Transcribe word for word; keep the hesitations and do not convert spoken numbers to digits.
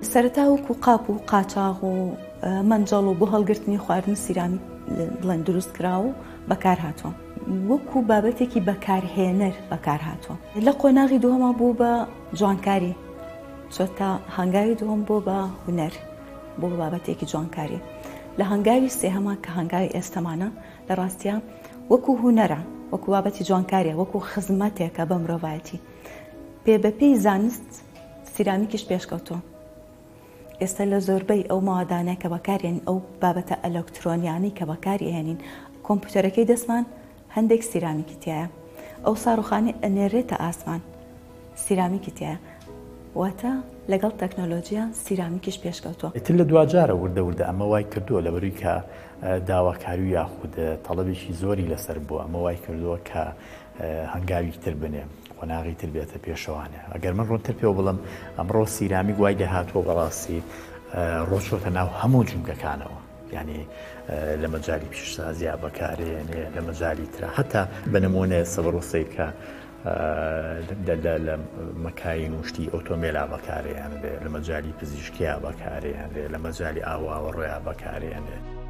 سەرەتا وەکو قاپ و قاچاغ و مەنجەڵ و بۆ هەڵگرتنی خواردن سیرامی بڵێن دروست کرا و بەکار هاتووە وەکو بابەتێکی بەکارهێنەر بەکار هاتووە. لە قۆناغی دووەمە بوو بە جوانکاری، چۆتە هەنگاوی دووەم بۆ بە هونەر، بۆ بابەتێکی جوانکاری. لە هەنگاوی سێهەمە کە هەنگاوی ئێستەمانە لە ڕاستیە وەکو هونەرە، وەکو بابەتی جوانکاریە، وەکو خزمەتێکە بە مرۆڤایەتی. پێ بەپێی زانست سیرامیکیش پێشکەوتووە. ئێستا لە زۆربەی ئەو ماوەدانە کە بەکارێنین، ئەو بابەتە ئەلەکترۆنیانی کە بەکارهێنین، کۆمپیوتەرەکەی دەستمان هەندێک سیرامیکی تایە، ئەو ساڕوخانی ئەنێرێتە ئاسمان سیرامیکی تایە، واتە لەگەڵ تەکنۆلۆژیە سیرامیکیش پێشکەوتووە. ئیتر لە دوجارە وردە وردە ئەمە وای کردووە لەبەرووی کە داواکاری و یاخود تەڵەبێکی زۆری لەسەر بووە، ئەمە وای کردووە کە هەنگاوی تر بنێ، قۆناغی تر بێتە پێشەوانێ. ئەگەر من ڕوونتر پێوە بڵم ئەمڕۆ سیرامیک وای دەهاتووە بەڕاستی ڕۆژۆتە ناو هەموو جومگەکانەوە، یعنی لە مەجای پیشسازیا بەکارێنێ، لە مەجای ترە، هەتا بە نمونە سەبەڕۆسەی کە لە مەکاین وشتی ئۆتۆمێلا بەکارێنێ، لە مەجای پزیشکیا بەکارێنێ، لە مەجای ئاواوە ڕۆیا بەکارێنێ.